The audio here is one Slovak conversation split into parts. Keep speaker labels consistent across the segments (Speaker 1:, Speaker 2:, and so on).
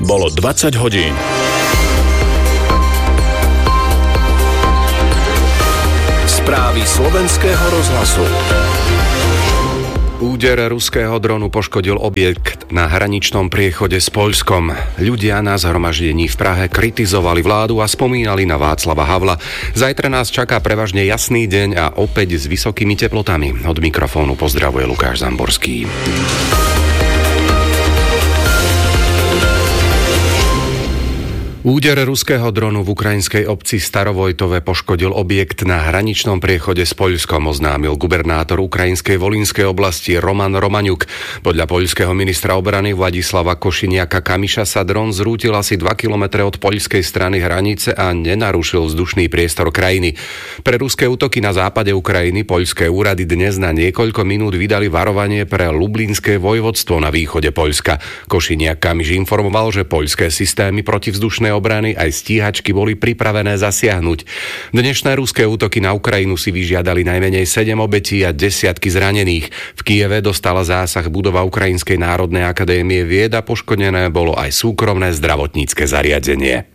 Speaker 1: Bolo 20 hodín. Správy slovenského rozhlasu.
Speaker 2: Úder ruského dronu poškodil objekt na hraničnom priechode s Poľskom. Ľudia na zhromaždení v Prahe kritizovali vládu a spomínali na Václava Havla. Zajtra nás čaká prevažne jasný deň a opäť s vysokými teplotami. Od mikrofónu pozdravuje Lukáš Zamborský. Úder ruského dronu v ukrajinskej obci Starovojtove poškodil objekt na hraničnom priechode s Poľskom, oznámil gubernátor ukrajinskej Volínskej oblasti Roman Romaňuk. Podľa poľského ministra obrany Vladislava Košiniaka-Kamiša sa dron zrútil asi 2 kilometre od poľskej strany hranice a nenarušil vzdušný priestor krajiny. Pre ruské útoky na západe Ukrajiny poľské úrady dnes na niekoľko minút vydali varovanie pre Lublinské vojvodstvo na východe Poľska. Košiniak-Kamiš informoval, že poľské systémy protivzdušnej obrany aj stíhačky boli pripravené zasiahnuť. Dnešné ruské útoky na Ukrajinu si vyžiadali najmenej 7 obetí a desiatky zranených. V Kyjeve dostala zásah budova Ukrajinskej národnej akadémie vied a poškodené bolo aj súkromné zdravotnícke zariadenie.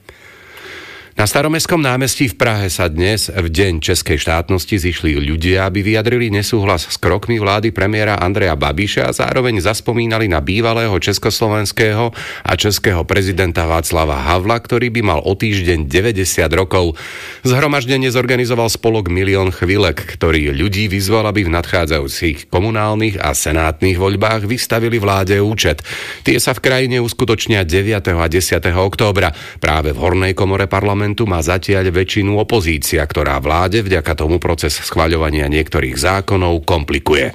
Speaker 2: Na Staromestskom námestí v Prahe sa dnes, v deň českej štátnosti, zišli ľudia, aby vyjadrili nesúhlas s krokmi vlády premiéra Andreja Babiša a zároveň zaspomínali na bývalého československého a českého prezidenta Václava Havla, ktorý by mal o týždeň 90 rokov. Zhromaždenie zorganizoval spolok Milión chvíľek, ktorý ľudí vyzval, aby v nadchádzajúcich komunálnych a senátnych voľbách vystavili vláde účet. Tie sa v krajine uskutočnia 9. a 10. októbra. Práve v hornej komore parlamentu má zatiaľ väčšinu opozícia, ktorá vláde vďaka tomu proces schvaľovania niektorých zákonov komplikuje.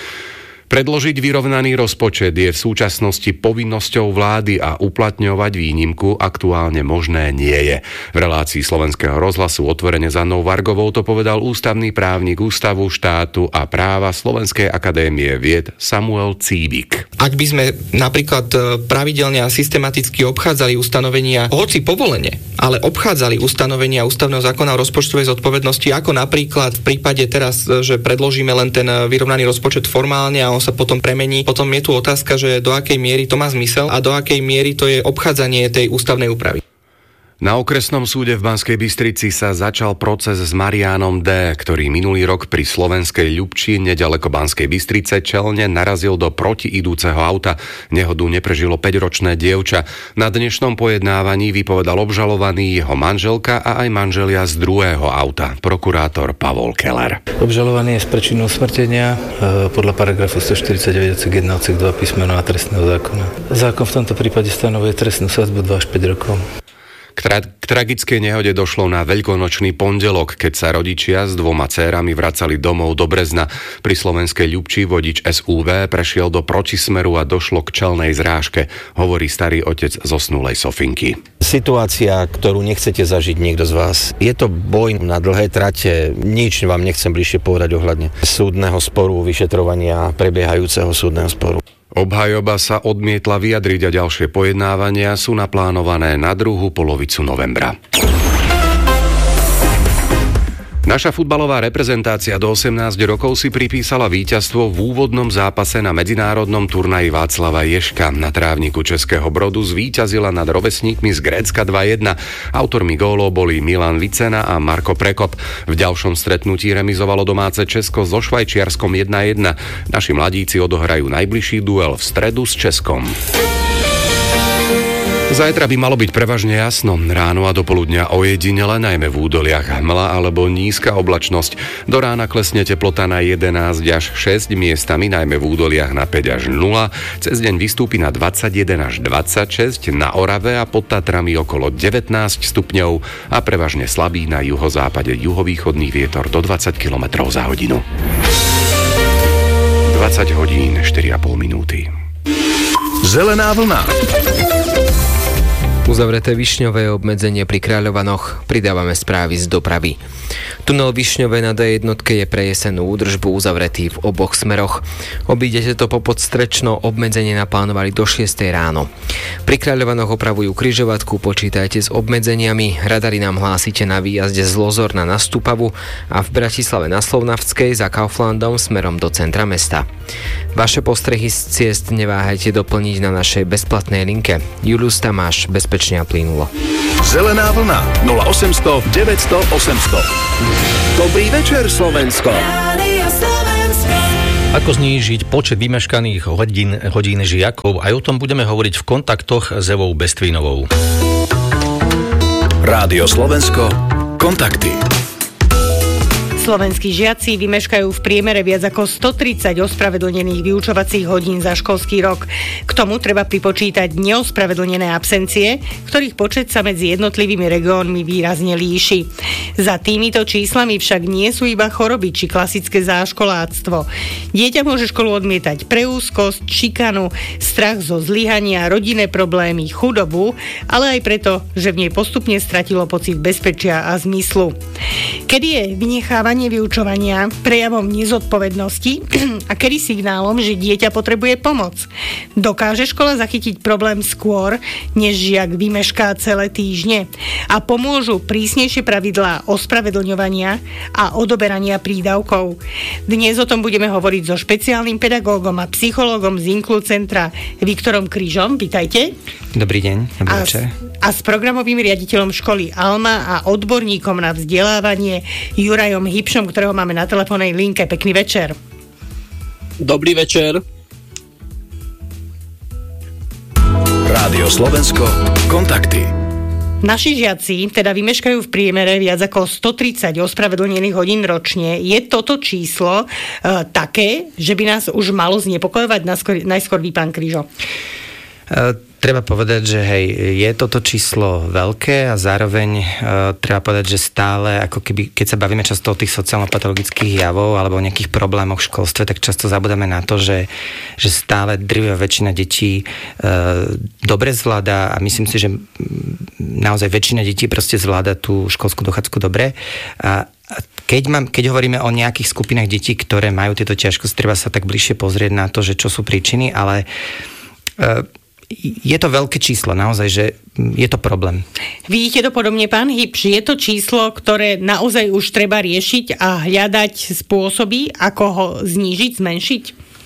Speaker 2: Predložiť vyrovnaný rozpočet je v súčasnosti povinnosťou vlády a uplatňovať výnimku aktuálne možné nie je. V relácii slovenského rozhlasu Otvorene s Annou Vargovou to povedal ústavný právnik Ústavu štátu a práva Slovenskej akadémie vied Samuel Cíbik.
Speaker 3: Ak by sme napríklad pravidelne a systematicky obchádzali ustanovenia, hoci povolenie, ale obchádzali ustanovenia ústavného zákona o rozpočtovej zodpovednosti, ako napríklad v prípade teraz, že predložíme len ten vyrovnaný rozpočet formálne a on sa potom premení. Potom je tu otázka, že do akej miery to má zmysel a do akej miery to je obchádzanie tej ústavnej úpravy.
Speaker 2: Na okresnom súde v Banskej Bystrici sa začal proces s Mariánom D., ktorý minulý rok pri slovenskej Ľubči nedaleko Banskej Bystrice čelne narazil do protiidúceho auta. Nehodu neprežilo 5-ročné dievča. Na dnešnom pojednávaní vypovedal obžalovaný, jeho manželka a aj manželia z druhého auta, prokurátor Pavol Keller.
Speaker 4: Obžalovaný je z príčiny usmrtenia podľa paragrafu 149 odsek 1 odsek 2 písmeno trestného zákona. Zákon v tomto prípade stanovuje trestnú sadzbu 2 až 5 rokov.
Speaker 2: K tragickej nehode došlo na veľkonočný pondelok, keď sa rodičia s 2 dcérami vracali domov do Brezna. Pri slovenskej Ľubči vodič SUV prešiel do protismeru a došlo k čelnej zrážke, hovorí starý otec zosnulej Sofinky.
Speaker 5: Situácia, ktorú nechcete zažiť niekto z vás. Je to boj na dlhé trate. Nič vám nechcem bližšie povedať ohľadne súdneho sporu, vyšetrovania prebiehajúceho súdneho sporu.
Speaker 2: Obhajoba sa odmietla vyjadriť a ďalšie pojednávania sú naplánované na druhú polovicu novembra. Naša futbalová reprezentácia do 18 rokov si pripísala víťazstvo v úvodnom zápase na medzinárodnom turnaji Václava Ježka. Na trávniku Českého Brodu zvíťazila nad rovesníkmi z Grécka 2-1. Autormi gólov boli Milan Vicena a Marko Prekop. V ďalšom stretnutí remizovalo domáce Česko so Švajčiarskom 1-1. Naši mladíci odohrajú najbližší duel v stredu s Českom. Zajtra by malo byť prevažne jasno. Ráno a dopoludňa ojedinele, najmä v údoliach hmla alebo nízka oblačnosť. Do rána klesne teplota na 11 až 6, miestami najmä v údoliach na 5 až 0. Cez deň vystúpi na 21 až 26, na Orave a pod Tatrami okolo 19 stupňov a prevažne slabý na juhozápade juhovýchodný vietor do 20 km za hodinu. 20 hodín 4,5 minúty.
Speaker 1: Zelená vlna.
Speaker 6: Uzavreté Višňové obmedzenie pri Kráľovanoch. Pridávame správy z dopravy. Tunel Višňové na D1 je pre jesennú údržbu uzavretý v oboch smeroch. Obídete to po Podstrečno, obmedzenie naplánovali do 6 ráno. Pri Kráľovanoch opravujú križovatku, počítajte s obmedzeniami. Radary nám hlásite na výjazde z Lozorna na Stupavu a v Bratislave na Slovnavskej za Kauflandom smerom do centra mesta. Vaše postrehy z ciest neváhajte doplniť na našej bezplatnej linke. Julius Tamáš, bezpečne a plynulo.
Speaker 1: Zelená vlna 0800 900 800. Dobrý večer, Slovensko.
Speaker 7: Ako znížiť počet vymeškaných hodín žiakov? Aj o tom budeme hovoriť v kontaktoch s Evou Bestvínovou.
Speaker 1: Rádio Slovensko. Kontakty.
Speaker 8: Slovenskí žiaci vymeškajú v priemere viac ako 130 ospravedlnených vyučovacích hodín za školský rok. K tomu treba pripočítať neospravedlnené absencie, ktorých počet sa medzi jednotlivými regiónmi výrazne líši. Za týmito číslami však nie sú iba choroby či klasické záškoláctvo. Dieťa môže školu odmietať pre úzkosť, šikanu, strach zo zlyhania, rodinné problémy, chudobu, ale aj preto, že v nej postupne stratilo pocit bezpečia a zmyslu. Kedy je vynechávanie vyučovania prejavom nezodpovednosti a kedy signálom, že dieťa potrebuje pomoc? Dokáže škola zachytiť problém skôr, než žiak vymešká celé týždne? A pomôžu prísnejšie pravidlá ospravedlňovania a odoberania prídavkov? Dnes o tom budeme hovoriť so špeciálnym pedagógom a psychológom z Inklu centra Viktorom Kryžom. Vítajte.
Speaker 9: Dobrý deň, dobrý večer.
Speaker 8: A s programovým riaditeľom školy Alma a odborníkom na vzdelávanie Jurajom Hybšom, ktorého máme na telefónnej linke. Pekný večer.
Speaker 10: Dobrý večer.
Speaker 1: Rádio Slovensko. Kontakty.
Speaker 8: Naši žiaci teda vymeškajú v priemere viac ako 130 ospravedlnených hodín ročne. Je toto číslo také, že by nás už malo znepokojovať najskôr vy, pán Kryžo?
Speaker 9: Treba povedať, že hej, je toto číslo veľké a zároveň treba povedať, že stále, ako keby, keď sa bavíme často o tých sociálno-patologických javov alebo o nejakých problémoch v školstve, tak často zabudáme na to, že stále drvivá väčšina detí dobre zvláda a myslím si, že naozaj väčšina detí proste zvláda tú školskú dochádzku dobre. A keď hovoríme o nejakých skupinách detí, ktoré majú tieto ťažkosti, treba sa tak bližšie pozrieť na to, že čo sú príčiny, ale je to veľké číslo, naozaj, že je to problém.
Speaker 8: Vidíte to podobne, pán Hybš? Je to číslo, ktoré naozaj už treba riešiť a hľadať spôsoby, ako ho znížiť, zmenšiť?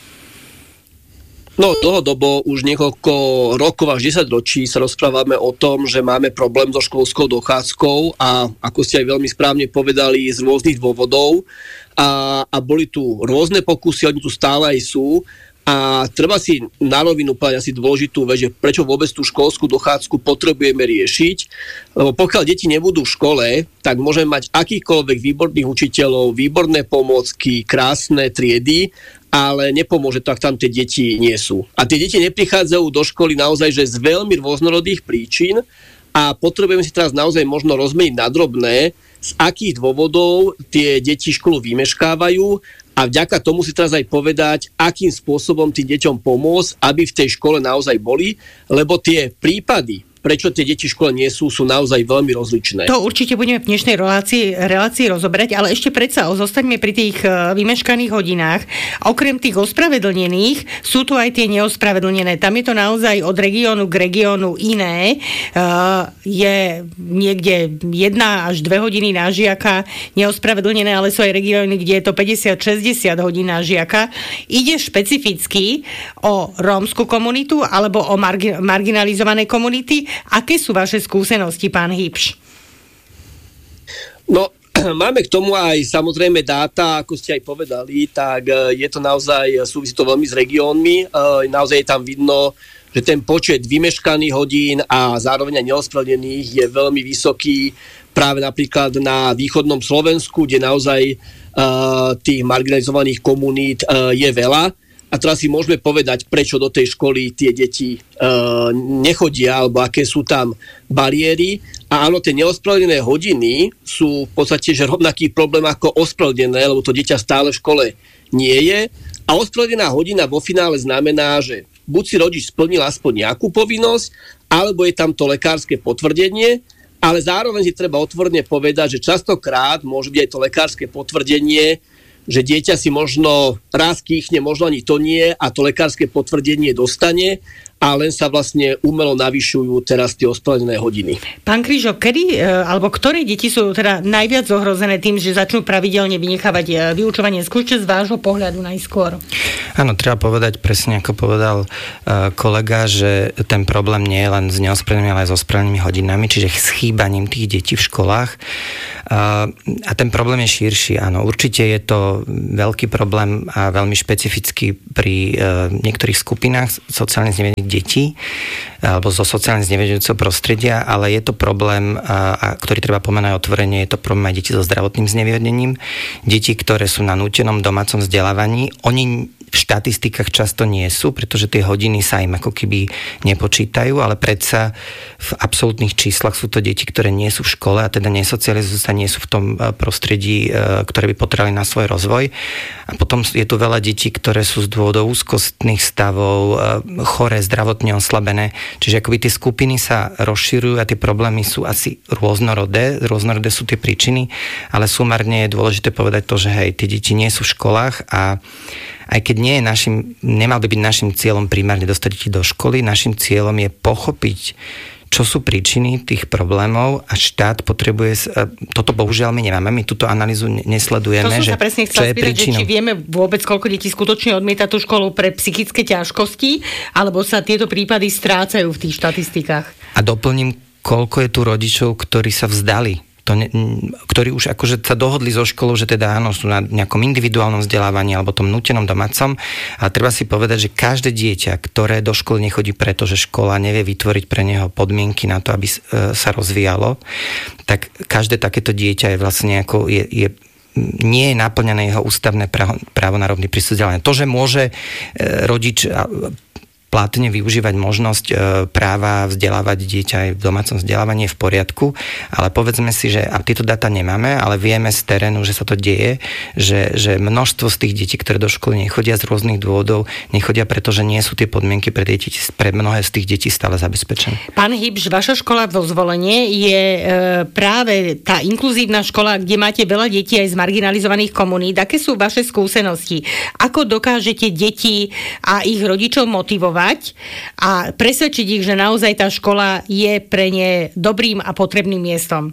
Speaker 10: No, dlhodobo už niekoľko rokov až 10 ročí sa rozprávame o tom, že máme problém so školskou dochádzkou a ako ste aj veľmi správne povedali, z rôznych dôvodov a boli tu rôzne pokusy, oni tu stále aj sú. A treba si na rovinu povedať asi dôležitú vec, že prečo vôbec tú školskú dochádzku potrebujeme riešiť, lebo pokiaľ deti nebudú v škole, tak môžeme mať akýchkoľvek výborných učiteľov, výborné pomôcky, krásne triedy, ale nepomôže to, ak tam tie deti nie sú. A tie deti neprichádzajú do školy naozaj že z veľmi rôznorodých príčin a potrebujeme si teraz naozaj možno rozmeniť na drobné, z akých dôvodov tie deti školu vymeškávajú a vďaka tomu si teraz aj povedať, akým spôsobom tým deťom pomôcť, aby v tej škole naozaj boli, lebo tie prípady, prečo tie deti v škole nie sú naozaj veľmi rozličné.
Speaker 8: To určite budeme v dnešnej relácii rozoberať, ale ešte predsa zostaňme pri tých vymeškaných hodinách. Okrem tých ospravedlnených sú tu aj tie neospravedlnené. Tam je to naozaj od regiónu k regiónu iné. Je niekde 1 až 2 hodiny na žiaka neospravedlnené, ale sú aj regióny, kde je to 50-60 hodín na žiaka. Ide špecificky o rómsku komunitu alebo o marginalizované komunity. Aké sú vaše skúsenosti, pán Hybš?
Speaker 10: No, máme k tomu aj samozrejme dáta, ako ste aj povedali, tak je to naozaj, súvisí to veľmi s regiónmi, naozaj je tam vidno, že ten počet vymeškaných hodín a zároveň aj neospravedlnených je veľmi vysoký práve napríklad na východnom Slovensku, kde naozaj tých marginalizovaných komunít je veľa. A teraz si môžeme povedať, prečo do tej školy tie deti nechodia, alebo aké sú tam bariéry. A áno, tie neospravedlnené hodiny sú v podstate že rovnaký problém ako ospravedlnené, lebo to dieťa stále v škole nie je. A ospravedlnená hodina vo finále znamená, že buď si rodič splnil aspoň nejakú povinnosť, alebo je tam to lekárske potvrdenie, ale zároveň si treba otvorene povedať, že častokrát môže byť aj to lekárske potvrdenie, že dieťa si možno raz kýchne, možno ani to nie a to lekárske potvrdenie dostane a len sa vlastne umelo navyšujú teraz tie ospravedlnené hodiny.
Speaker 8: Pán Kryžo, kedy, alebo ktoré deti sú teda najviac ohrozené tým, že začnú pravidelne vynechávať vyučovanie? Skúste z vášho pohľadu najskôr.
Speaker 9: Áno, treba povedať presne, ako povedal kolega, že ten problém nie je len s neospravedlnenými, ale aj s ospravedlnenými hodinami, čiže s chýbaním tých detí v školách. A ten problém je širší, áno. Určite je to veľký problém a veľmi špecifický pri niektorých skupinách sociálne znevýhodnených detí alebo zo sociálne znevýhodňujúceho prostredia, ale je to problém, ktorý treba pomenať otvorene, je to problém aj detí so zdravotným znevýhodnením, deti, ktoré sú na nútenom domácom vzdelávaní. Oni v štatistikách často nie sú, pretože tie hodiny sa im ako keby nepočítajú, ale predsa v absolútnych číslach sú to deti, ktoré nie sú v škole a teda nesocializujú sa, nie sú v tom prostredí, ktoré by potrebovali na svoj rozvoj. A potom je tu veľa detí, ktoré sú z dôvodov úzkostných stavov, choré, zdravotne oslabené. Čiže akoby tie skupiny sa rozširujú a tie problémy sú asi rôznorodé sú tie príčiny, ale sumárne je dôležité povedať to, že hej, tie deti nie sú v školách a aj keď nemal by byť našim cieľom primárne dostať deti do školy, našim cieľom je pochopiť, čo sú príčiny tých problémov a štát potrebuje, toto bohužiaľ my nemáme, my túto analýzu nesledujeme,
Speaker 8: to som sa presne chcela spýtať, že či vieme vôbec, koľko detí skutočne odmieta tú školu pre psychické ťažkosti, alebo sa tieto prípady strácajú v tých štatistikách.
Speaker 9: A doplním, koľko je tu rodičov, ktorí sa vzdali, ktorí už akože sa dohodli so školou, že teda áno, sú na nejakom individuálnom vzdelávaní alebo tom nútenom domácom, ale treba si povedať, že každé dieťa, ktoré do školy nechodí preto, že škola nevie vytvoriť pre neho podmienky na to, aby sa rozvíjalo, tak každé takéto dieťa je vlastne ako nie je naplnené jeho ústavné právo na rovný prístup vzdelávania. To, že môže rodič platne využívať možnosť práva vzdelávať dieťa aj v domácom vzdelávaní je v poriadku, ale povedzme si, že a tieto dáta nemáme, ale vieme z terénu, že sa to deje, že množstvo z tých detí, ktoré do školy nechodia z rôznych dôvodov, nechodia, pretože nie sú tie podmienky pre mnohé z tých detí stále zabezpečené.
Speaker 8: Pán Hybš, vaša škola vo Zvolenie je práve tá inkluzívna škola, kde máte veľa detí aj z marginalizovaných komunít. Aké sú vaše skúsenosti? Ako dokážete deti a ich rodičov motivovať a presvedčiť ich, že naozaj tá škola je pre ne dobrým a potrebným miestom?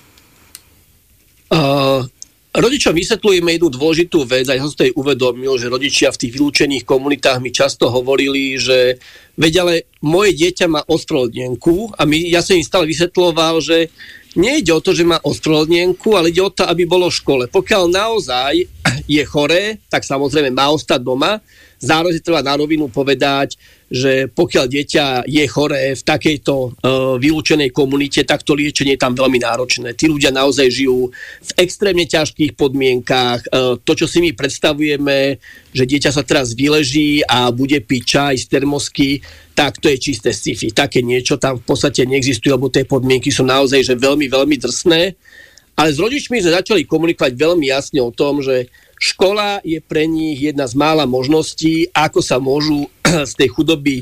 Speaker 10: Rodičom vysvetľujeme jednu dôležitú vec, aj som si uvedomil, že rodičia v tých vylúčených komunitách mi často hovorili, že veď ale moje dieťa má ospravedlnenku a ja som im stále vysvetľoval, že nejde o to, že má ospravedlnenku, ale ide o to, aby bolo v škole. Pokiaľ naozaj je choré, tak samozrejme má ostať doma. Zároveň si treba na rovinu povedať, že pokiaľ dieťa je choré v takejto vylúčenej komunite, tak to liečenie je tam veľmi náročné. Tí ľudia naozaj žijú v extrémne ťažkých podmienkách. To, čo si my predstavujeme, že dieťa sa teraz vyleží a bude piť čaj z termosky, tak to je čisté sci-fi. Také niečo tam v podstate neexistuje, lebo tie podmienky sú naozaj že veľmi, veľmi drsné. Ale s rodičmi sme začali komunikovať veľmi jasne o tom, že škola je pre nich jedna z mála možností, ako sa môžu z tej chudoby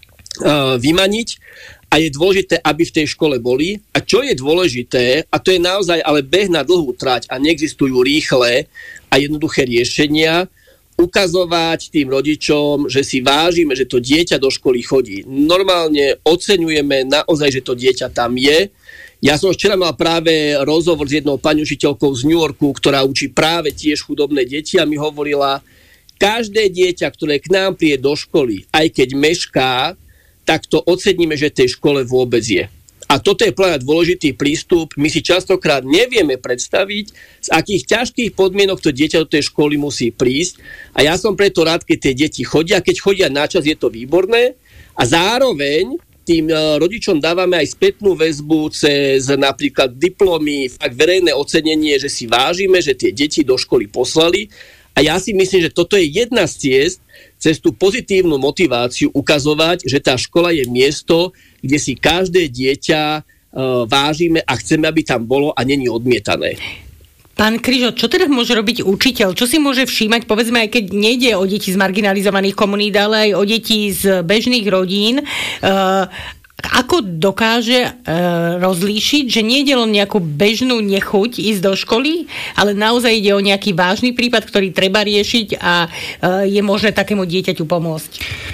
Speaker 10: vymaniť a je dôležité, aby v tej škole boli. A čo je dôležité, a to je naozaj ale beh na dlhú trať a neexistujú rýchle a jednoduché riešenia, ukazovať tým rodičom, že si vážime, že to dieťa do školy chodí. Normálne oceňujeme naozaj, že to dieťa tam je. Ja som včera mal práve rozhovor s jednou pani učiteľkou z New Yorku, ktorá učí práve tiež chudobné deti a mi hovorila, každé dieťa, ktoré k nám príde do školy, aj keď mešká, tak to oceníme, že tej škole vôbec je. A toto je plne dôležitý prístup. My si častokrát nevieme predstaviť, z akých ťažkých podmienok to dieťa do tej školy musí prísť. A ja som preto rád, keď tie deti chodia. Keď chodia na čas, je to výborné. A zároveň tým rodičom dávame aj spätnú väzbu cez napríklad diplomy, fakt verejné ocenenie, že si vážime, že tie deti do školy poslali. A ja si myslím, že toto je jedna z ciest, cez tú pozitívnu motiváciu ukazovať, že tá škola je miesto, kde si každé dieťa vážime a chceme, aby tam bolo a není odmietané.
Speaker 8: Pán Kryžo, čo teda môže robiť učiteľ? Čo si môže všímať, povedzme, aj keď nejde o deti z marginalizovaných komunít, ale aj o deti z bežných rodín, ako dokáže rozlíšiť, že nie ide len nejakú bežnú nechuť ísť do školy, ale naozaj ide o nejaký vážny prípad, ktorý treba riešiť a je možné takému dieťaťu pomôcť?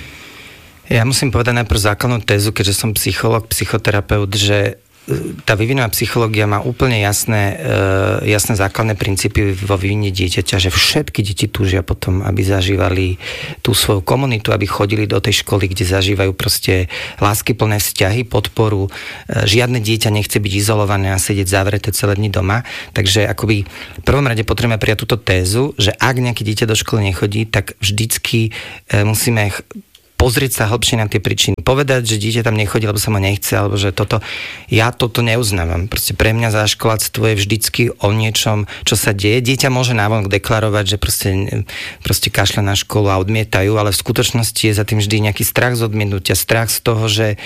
Speaker 9: Ja musím povedať najprv základnú tézu, keďže som psychológ, psychoterapeut, že tá vývinová psychológia má úplne jasné základné princípy vo vývine dieťaťa, že všetky deti túžia potom, aby zažívali tú svoju komunitu, aby chodili do tej školy, kde zažívajú proste láskyplné vzťahy, podporu. Žiadne dieťa nechce byť izolované a sedieť zavreté celé dni doma. Takže akoby v prvom rade potrebujeme prijať túto tézu, že ak nejaké dieťa do školy nechodí, tak vždycky musíme pozrieť sa hlbšie na tie príčiny. Povedať, že dieťa tam nechodí, lebo sa ma nechce, alebo že ja toto neuznávam. Proste pre mňa záškoláctvo je vždycky o niečom, čo sa deje. Dieťa môže návonok deklarovať, že proste kašľa na školu a odmietajú, ale v skutočnosti je za tým vždy nejaký strach z odmietnutia, strach z toho, že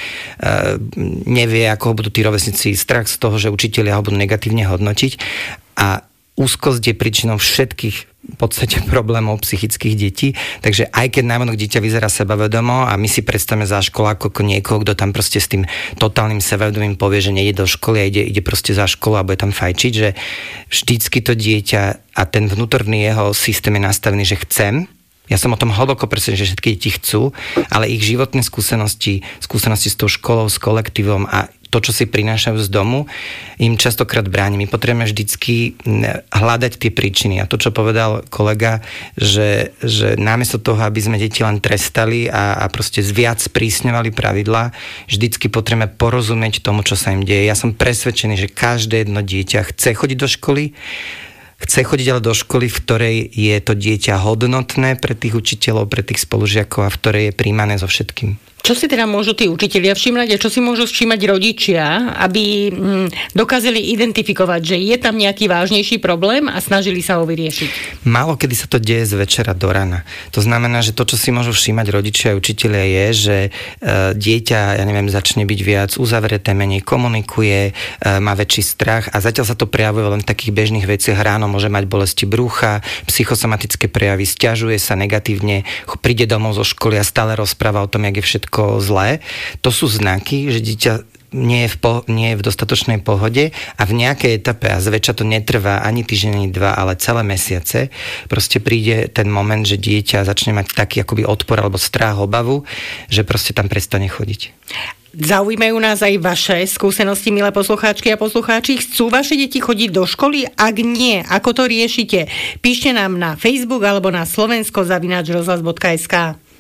Speaker 9: nevie, ako ho budú tí rovesníci, strach z toho, že učitelia ho budú negatívne hodnotiť. A úzkosť je príčinou všetkých v podstate problémov psychických detí, takže aj keď návonok dieťa vyzerá sebavedomo a my si predstavíme záškoláka ako niekoho, kto tam proste s tým totálnym sebavedomím povie, že nejde do školy a ide proste za školu a bude tam fajčiť, že vždycky to dieťa a ten vnútorný jeho systém je nastavený, že chcem. Ja som o tom hlboko presvedčený, že všetky deti chcú, ale ich životné skúsenosti s tou školou, s kolektívom a to, čo si prinášajú z domu, im častokrát bráni. My potrebujeme vždycky hľadať tie príčiny. A to, čo povedal kolega, že namiesto toho, aby sme deti len trestali a proste viac sprísňovali pravidlá, vždycky potrebujeme porozumieť tomu, čo sa im deje. Ja som presvedčený, že každé jedno dieťa chce chodiť do školy, chce chodiť ale do školy, v ktorej je to dieťa hodnotné pre tých učiteľov, pre tých spolužiakov a v ktorej je príjmané so všetkým.
Speaker 8: Čo si teda môžu tí učitelia všimnať a čo si môžu všimať rodičia, aby dokázali identifikovať, že je tam nejaký vážnejší problém a snažili sa ho vyriešiť?
Speaker 9: Málo kedy sa to deje z večera do rana. To znamená, že to, čo si môžu všímať rodičia a učitelia je, že dieťa, začne byť viac uzavreté, menej komunikuje, má väčší strach a zatiaľ sa to prejavuje len v takých bežných veciach. Ráno môže mať bolesti brucha, psychosomatické prejavy, sťažuje sa negatívne, príde domov zo školy a stále rozpráva o tom, jak je všetko zlé. To sú znaky, že dieťa nie je v dostatočnej pohode a v nejakej etape, a zväčša to netrvá ani týždeň, ani dva, ale celé mesiace, proste príde ten moment, že dieťa začne mať taký akoby odpor alebo strach, obavu, že proste tam prestane chodiť.
Speaker 8: Zaujímajú nás aj vaše skúsenosti, milé poslucháčky a poslucháči. Chcú vaše deti chodiť do školy? Ak nie, ako to riešite? Píšte nám na Facebook alebo na slovensko@rozhlas.sk.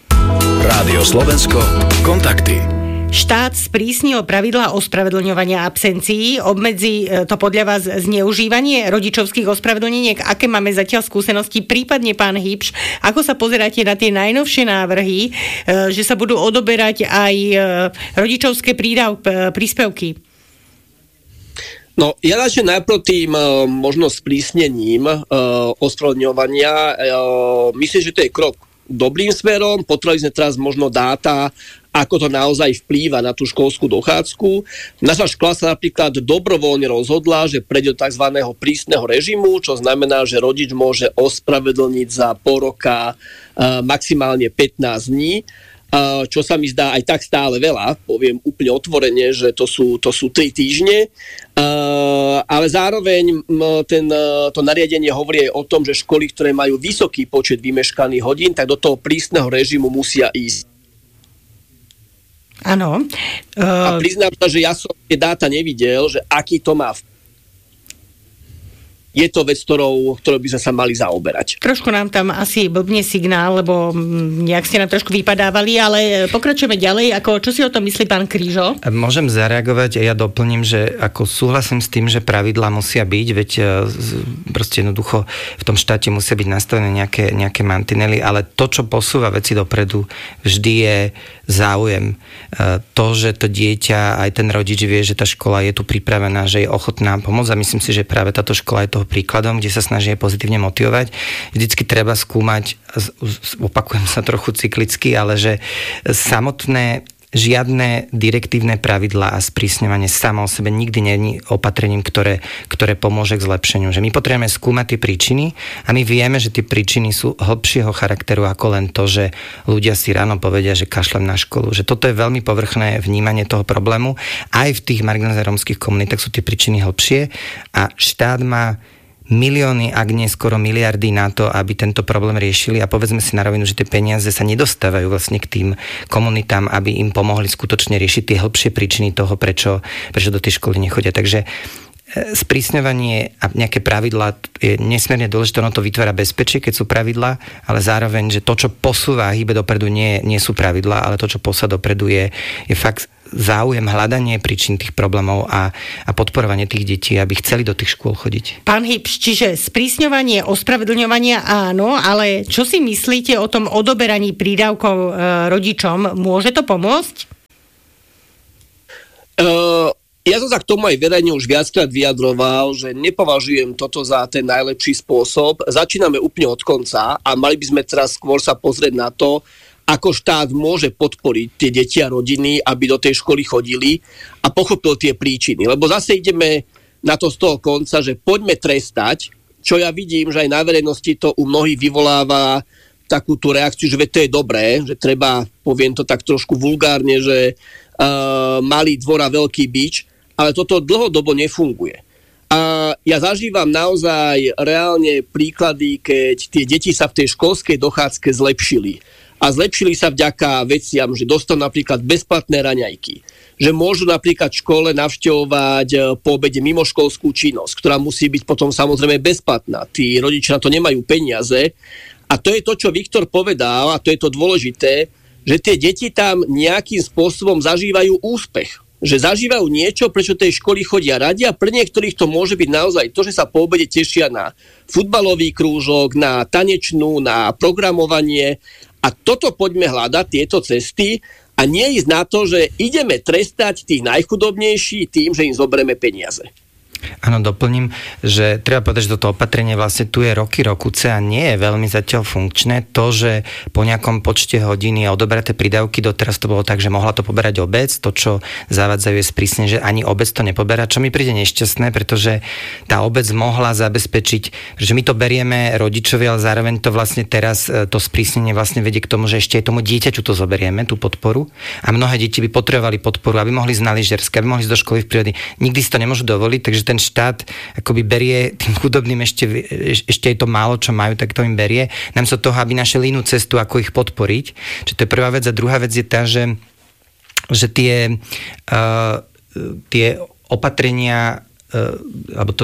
Speaker 1: Rádio Slovensko, kontakty.
Speaker 8: Štát sprísnil pravidlá ospravedlňovania absencií, obmedzí to podľa vás zneužívanie rodičovských ospravedlneniek? Aké máme zatiaľ skúsenosti? Prípadne pán Hybš, ako sa pozeráte na tie najnovšie návrhy, že sa budú odoberať aj rodičovské príspevky?
Speaker 10: No, ja začnem najprv tým možno sprísnením ospravedlňovania. Myslím, že to je krok dobrým smerom. Potrebovali sme teraz možno dáta, ako to naozaj vplýva na tú školskú dochádzku. Naša škola sa napríklad dobrovoľne rozhodla, že prejde do tzv. Prísneho režimu, čo znamená, že rodič môže ospravedlniť za pol roka maximálne 15 dní, čo sa mi zdá aj tak stále veľa, poviem úplne otvorene, že to sú 3 týždne, ale zároveň to nariadenie hovorí aj o tom, že školy, ktoré majú vysoký počet vymeškaných hodín, tak do toho prísneho režimu musia ísť.
Speaker 8: Áno.
Speaker 10: A priznám sa, že ja som tie dáta nevidel, že aký to má vplyv. Je to vec, ktorou by sme sa mali zaoberať.
Speaker 8: Trošku nám tam asi blbne signál, lebo nejak ste nám trošku vypadávali, ale pokračujeme ďalej. Čo si o tom myslí pán Krížo?
Speaker 9: Môžem zareagovať a ja doplním, že ako súhlasím s tým, že pravidlá musia byť, veď proste jednoducho v tom štáte musia byť nastavené nejaké mantinely, ale to, čo posúva veci dopredu, vždy je záujem. To, že to dieťa, aj ten rodič vie, že tá škola je tu pripravená, že je ochotná pomôcť a myslím si, že práve táto škola je toho príkladom, kde sa snaží pozitívne motivovať. Vždycky treba skúmať, opakujem sa trochu cyklicky, ale že samotné žiadne direktívne pravidlá a sprísňovanie samo o sebe nikdy nie je opatrením, ktoré pomôže k zlepšeniu. Že my potrebujeme skúmať tie príčiny a my vieme, že tie príčiny sú hlbšieho charakteru ako len to, že ľudia si ráno povedia, že kašlem na školu. Že toto je veľmi povrchné vnímanie toho problému. Aj v tých marginalizovaných rómskych komunitách sú tie príčiny hlbšie a štát má milióny, ak nie skoro miliardy na to, aby tento problém riešili a povedzme si na rovinu, že tie peniaze sa nedostávajú vlastne k tým komunitám, aby im pomohli skutočne riešiť tie hĺbšie príčiny toho, prečo do tej školy nechodia. Takže sprísňovanie a nejaké pravidlá je nesmierne dôležité, ono to vytvára bezpečie, keď sú pravidlá, ale zároveň, že to, čo posúva a hýbe dopredu, nie sú pravidlá, ale to, čo posúva dopredu, je fakt záujem, hľadanie príčin tých problémov a podporovanie tých detí, aby chceli do tých škôl chodiť.
Speaker 8: Pán Hybš, čiže sprísňovanie, ospravedlňovania áno, ale čo si myslíte o tom odoberaní prídavkov rodičom? Môže to pomôcť?
Speaker 10: Ja som sa k tomu aj verejne už viackrát vyjadroval, že nepovažujem toto za ten najlepší spôsob. Začíname úplne od konca a mali by sme teraz skôr sa pozrieť na to, ako štát môže podporiť tie deti a rodiny, aby do tej školy chodili a pochopil tie príčiny. Lebo zase ideme na to z toho konca, že poďme trestať, čo ja vidím, že aj na verejnosti to u mnohých vyvoláva takú tú reakciu, že to je dobré, že treba, poviem to tak trošku vulgárne, že malý dvor a veľký bič, ale toto dlhodobo nefunguje. A ja zažívam naozaj reálne príklady, keď tie deti sa v tej školskej dochádzke zlepšili. A zlepšili sa vďaka veciam, že dostanú napríklad bezplatné raňajky, že môžu napríklad v škole navštevovať po obede mimoškolskú činnosť, ktorá musí byť potom samozrejme bezplatná. Tí rodičia na to nemajú peniaze. A to je to, čo Viktor povedal, a to je to dôležité, že tie deti tam nejakým spôsobom zažívajú úspech. Že zažívajú niečo, prečo tej školy chodia radi a pre niektorých to môže byť naozaj to, že sa po obede tešia na futbalový krúžok, na tanečnú, na programovanie. A toto poďme hľadať, tieto cesty a nie ísť na to, že ideme trestať tých najchudobnejších tým, že im zoberieme peniaze.
Speaker 9: Áno, doplním, že treba povedať, že toto opatrenie vlastne tu je roky a nie je veľmi zatiaľ funkčné. To, že po nejakom počte hodiny a odoberá tie prídavky, doteraz to bolo tak, že mohla to poberať obec, to, čo zavádzajú je sprísne, že ani obec to nepoberá, čo mi príde nešťastné, pretože tá obec mohla zabezpečiť, že my to berieme rodičovi, ale zároveň to vlastne teraz, to sprísnenie vlastne vedie k tomu, že ešte aj tomu dieťaťu to zoberieme, tú podporu. A mnohé deti by potrebovali podporu, aby mohli ísť na lyžiarske, aby mohli ísť do školy v prírode. Nikdy si to nemôžu dovoliť, takže ten štát akoby berie tým chudobným ešte aj to málo, čo majú, tak to im berie. Namiesto toho, aby našli inú cestu, ako ich podporiť. Čiže to je prvá vec. A druhá vec je tá, že tie opatrenia alebo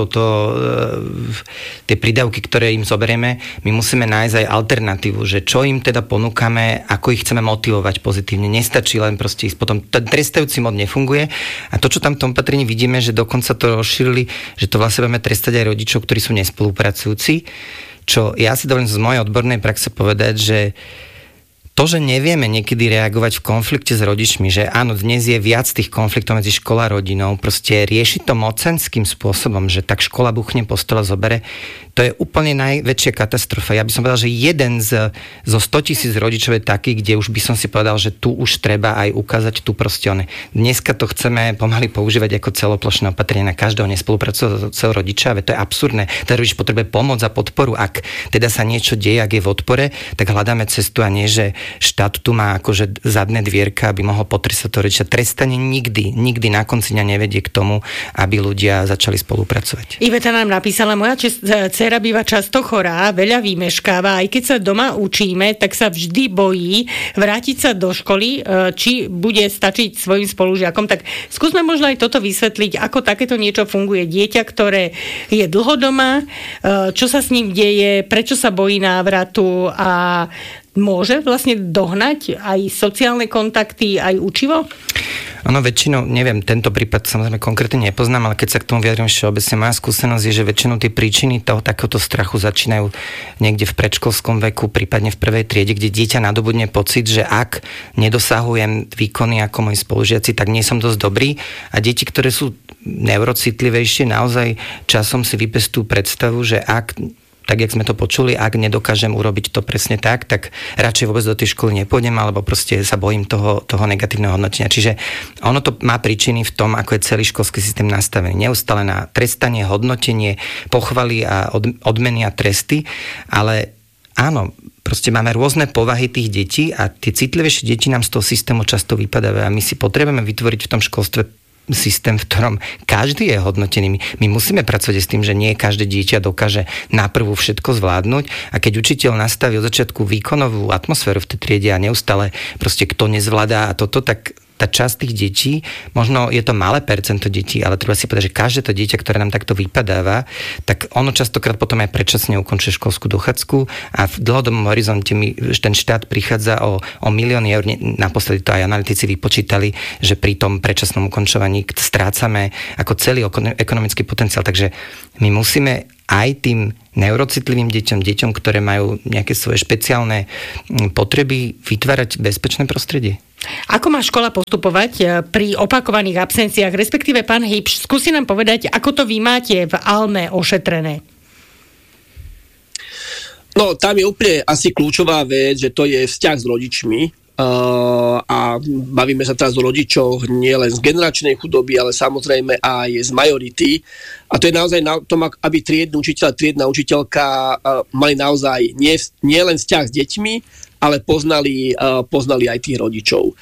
Speaker 9: tie prídavky, ktoré im zoberieme, my musíme nájsť aj alternatívu, že čo im teda ponúkame, ako ich chceme motivovať pozitívne. Nestačí len proste ísť potom. Ten trestajúci mod nefunguje a to, čo tam v tom opatrení vidíme, že dokonca to rozšírili, že to vlastne budeme trestať aj rodičov, ktorí sú nespolupracujúci, čo ja si dovolím z mojej odbornej praxe povedať, že to, že nevieme niekedy reagovať v konflikte s rodičmi, že áno, dnes je viac tých konfliktov medzi školou a rodinou, proste riešiť to mocenským spôsobom, že tak škola buchne po stole, zobere, to je úplne najväčšia katastrofa. Ja by som povedal, že jeden zo 100 000 rodičov je taký, kde už by som si povedal, že tu už treba aj ukázať tu proste dneska to chceme pomaly používať ako celoplošné opatrenie na každého nespolupracujúceho rodiča, veď to je absurdné. Ten rodič potrebuje pomoc a podporu. Ak teda sa niečo deje, ak je v odpore, tak hľadáme cestu a nie, že štát tu má akože zadné dvierka, aby mohol potrestať to rodiča. Trestanie nikdy na konci dňa nevedie k tomu, aby ľudia začali spolupracovať.
Speaker 8: Iveta nám napísala, moja dcéra býva často chorá, veľa vymeškáva, aj keď sa doma učíme, tak sa vždy bojí vrátiť sa do školy, či bude stačiť svojim spolužiakom. Tak skúsme možno aj toto vysvetliť, ako takéto niečo funguje. Dieťa, ktoré je dlho doma, čo sa s ním deje, prečo sa bojí návratu a môže vlastne dohnať aj sociálne kontakty, aj učivo?
Speaker 9: Ono väčšinou, neviem, tento prípad samozrejme konkrétne nepoznám, ale keď sa k tomu vyjadrím všeobecne, moja skúsenosť je, že väčšinou tie príčiny toho takéhoto strachu začínajú niekde v predškolskom veku, prípadne v prvej triede, kde dieťa nadobudne pocit, že ak nedosahujem výkony ako moji spolužiaci, tak nie som dosť dobrý. A deti, ktoré sú neurocitlivejšie, naozaj časom si vypestujú predstavu, že ak tak jak sme to počuli, ak nedokážem urobiť to presne tak radšej vôbec do tej školy nepôjdem, alebo proste sa bojím toho negatívneho hodnotenia. Čiže ono to má príčiny v tom, ako je celý školský systém nastavený. Neustále na trestanie, hodnotenie, pochvaly a odmeny a tresty, ale áno, proste máme rôzne povahy tých detí a tie citlivejšie deti nám z toho systému často vypadávajú a my si potrebujeme vytvoriť v tom školstve systém, v ktorom každý je hodnotený. My musíme pracovať s tým, že nie každé dieťa dokáže naprvu všetko zvládnuť a keď učiteľ nastaví od začiatku výkonovú atmosféru v tej triede a neustále proste kto nezvládá a toto, tak tá časť tých detí, možno je to malé percento detí, ale treba si povedať, že každé to dieťa, ktoré nám takto vypadáva, tak ono častokrát potom aj predčasne ukončuje školskú dochádzku a v dlhodobom horizonte ten štát prichádza o milióny eur. Naposledy to aj analytici vypočítali, že pri tom predčasnom ukončovaní strácame ako celý ekonomický potenciál. Takže my musíme aj tým neurocitlivým deťom, ktoré majú nejaké svoje špeciálne potreby, vytvárať bezpečné prostredie.
Speaker 8: Ako má škola postupovať pri opakovaných absenciách, respektíve pán Hipš, skúsi nám povedať, ako to vy máte v Alme ošetrené?
Speaker 10: No, tam je úplne asi kľúčová vec, že to je vzťah s rodičmi a bavíme sa teraz o rodičoch nielen z generačnej chudoby, ale samozrejme aj z majority. A to je naozaj na tom, aby triedny učiteľ a triedna učiteľka mali naozaj nie len vzťah s deťmi, ale poznali aj tých rodičov.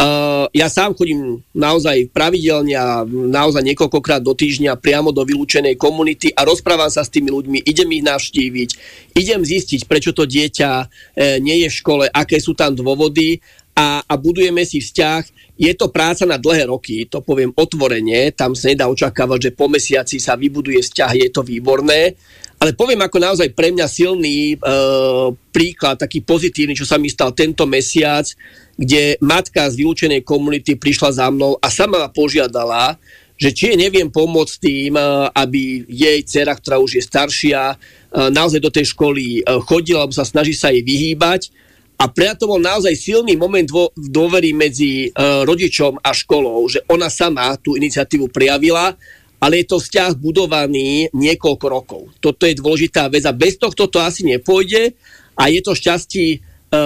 Speaker 10: Ja sám chodím naozaj pravidelne a naozaj niekoľkokrát do týždňa priamo do vylúčenej komunity a rozprávam sa s tými ľuďmi, idem ich navštíviť, idem zistiť, prečo to dieťa nie je v škole, aké sú tam dôvody a budujeme si vzťah. Je to práca na dlhé roky, to poviem otvorene, tam sa nedá očakávať, že po mesiaci sa vybuduje vzťah, je to výborné. Ale poviem ako naozaj pre mňa silný príklad, taký pozitívny, čo sa mi stal tento mesiac, kde matka z vylúčenej komunity prišla za mnou a sama ma požiadala, že či neviem pomôcť tým, aby jej dcera, ktorá už je staršia, naozaj do tej školy chodila, alebo sa snaží sa jej vyhýbať. A preto bol naozaj silný moment dôvery medzi rodičom a školou, že ona sama tú iniciatívu prijavila, ale je to vzťah budovaný niekoľko rokov. Toto je dôležitá vec a bez tohto to asi nepôjde a je to šťastí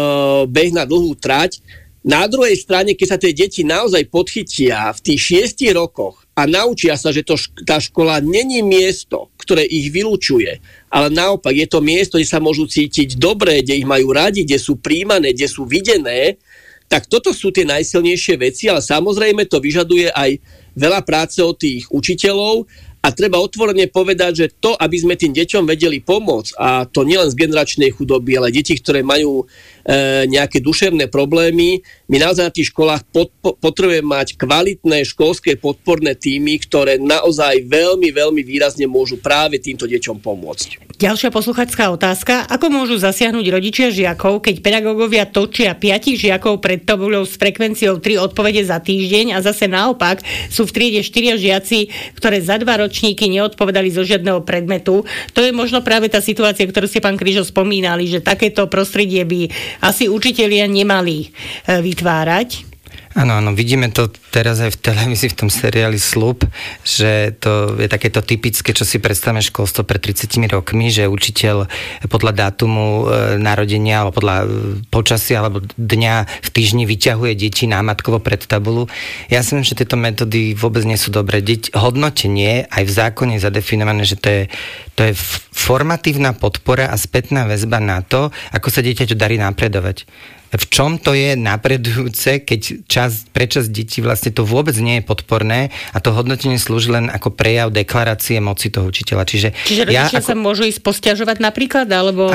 Speaker 10: beh na dlhú trať. Na druhej strane, keď sa tie deti naozaj podchytia v tých 6 rokoch a naučia sa, že tá škola není miesto, ktoré ich vylúčuje, ale naopak je to miesto, kde sa môžu cítiť dobre, kde ich majú radi, kde sú príjmané, kde sú videné, tak toto sú tie najsilnejšie veci, ale samozrejme to vyžaduje aj veľa práce od tých učiteľov a treba otvorene povedať, že to, aby sme tým deťom vedeli pomôcť, a to nielen z generačnej chudoby, ale deti, ktoré majú nejaké duševné problémy, my naozaj na tých školách potrebujeme mať kvalitné školské podporné tímy, ktoré naozaj veľmi, veľmi výrazne môžu práve týmto deťom pomôcť.
Speaker 8: Ďalšia poslucháčská otázka. Ako môžu zasiahnuť rodičia žiakov, keď pedagógovia točia 5 žiakov pred tabuľou s frekvenciou 3 odpovede za týždeň a zase naopak sú v triede 4 žiaci, ktoré za 2 ročníky neodpovedali zo žiadneho predmetu. To je možno práve tá situácia, ktorú ste, pán Kryžo, spomínali, že takéto prostredie by asi učitelia nemali vytvárať.
Speaker 9: Áno, vidíme to teraz aj v televízii, v tom seriáli Sľub, že to je takéto typické, čo si predstavíme školstvo pred 30 rokmi, že učiteľ podľa dátumu narodenia alebo podľa počasia alebo dňa v týždni vyťahuje deti námatkovo pred tabulu. Ja si myslím, že tieto metódy vôbec nie sú dobré. Hodnotenie aj v zákone je zadefinované, že to je formatívna podpora a spätná väzba na to, ako sa dieťaťu darí napredovať. V čom to je napredujúce, keď pre časť detí vlastne to vôbec nie je podporné a to hodnotenie slúži len ako prejav deklarácie moci toho učiteľa. Čiže
Speaker 8: rodičia sa môžu ísť posťažovať napríklad, alebo...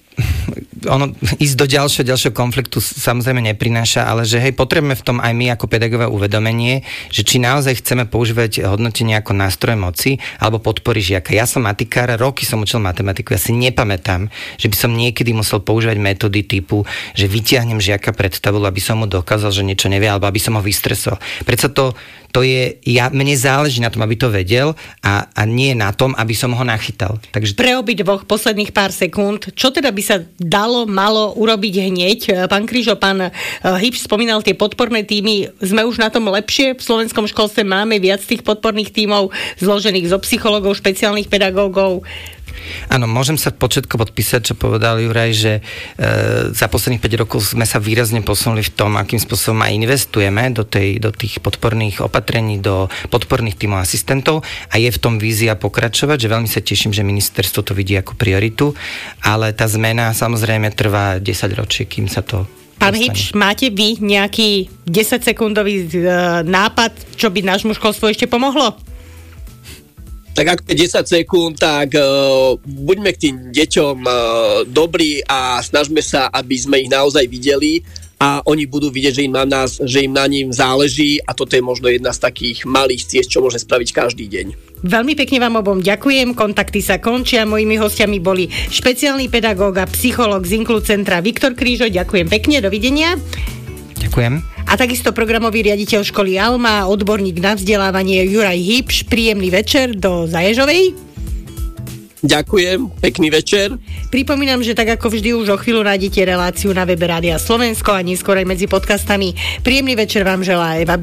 Speaker 9: Ísť do ďalšieho konfliktu samozrejme neprináša, ale že potrebujeme v tom aj my ako pedagógovia uvedomenie, že či naozaj chceme používať hodnotenie ako nástroj moci alebo podpory žiaka. Ja som matikár, roky som učil matematiku, ja si nepamätám, že by som niekedy musel používať metódy typu, že vytiahnem žiaka pred tabulu, aby som mu dokázal, že niečo nevie, alebo aby som ho vystresol. Predsa mne záleží na tom, aby to vedel a nie na tom, aby som ho nachytal. Takže...
Speaker 8: Pre obidvoch posledných pár sekúnd, čo teda by sa malo urobiť hneď? Pán Kryžo, pán Hipš spomínal tie podporné tímy. Sme už na tom lepšie? V slovenskom školstve máme viac tých podporných tímov zložených zo psychológov, špeciálnych pedagógov?
Speaker 9: Áno, môžem sa počiatko podpísať, čo povedal Juraj, že za posledných 5 rokov sme sa výrazne posunuli v tom, akým spôsobom aj investujeme do tých podporných opatrení, do podporných tímov asistentov a je v tom vízia pokračovať, že veľmi sa teším, že ministerstvo to vidí ako prioritu, ale tá zmena samozrejme trvá 10 ročí, kým sa to
Speaker 8: Pán Hipš, máte vy nejaký 10-sekundový nápad, čo by nášmu školstvu ešte pomohlo?
Speaker 10: Tak ako je 10 sekúnd, tak buďme k tým deťom dobrí a snažme sa, aby sme ich naozaj videli a oni budú vidieť, že im na ním záleží a toto je možno jedna z takých malých ciest, čo môže spraviť každý deň.
Speaker 8: Veľmi pekne vám obom ďakujem, kontakty sa končia. Mojimi hostiami boli špeciálny pedagóg a psychológ z Include centra Viktor Krížo. Ďakujem pekne, dovidenia.
Speaker 9: Ďakujem.
Speaker 8: A takisto programový riaditeľ školy Alma, odborník na vzdelávanie Juraj Hipš. Príjemný večer do Zaježovej.
Speaker 10: Ďakujem, pekný večer.
Speaker 8: Pripomínam, že tak ako vždy už o chvíľu nájdete reláciu na webe Rádia Slovensko a neskôr aj medzi podcastami. Príjemný večer vám želá Eva